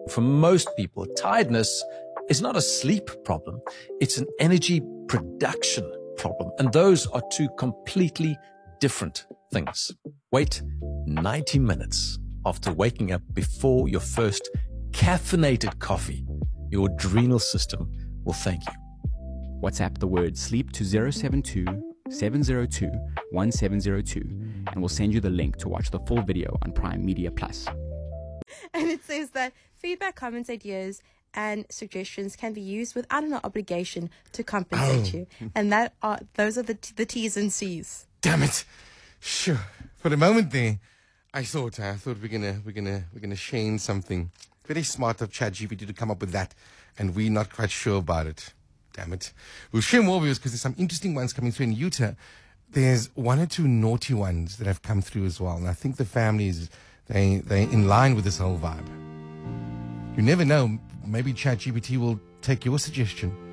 For most people, tiredness is not a sleep problem. It's an energy production problem. And those are two completely different things. Wait 90 minutes after waking up before your first caffeinated coffee. Your adrenal system will thank you. WhatsApp the word sleep to 072 702 1702 and we'll send you the link to watch the full video on Prime Media Plus. And it says that feedback, comments, ideas, and suggestions can be used without an obligation to compensate you. And those are the T's and C's. Damn it! Sure. For the moment there, I thought we're gonna shame something. Very smart of ChatGPT to come up with that, and we're not quite sure about it. Damn it. We'll share more videos because there's some interesting ones coming through in Utah. There's one or two naughty ones that have come through as well, and I think the families they're in line with this whole vibe. You never know. Maybe ChatGPT will take your suggestion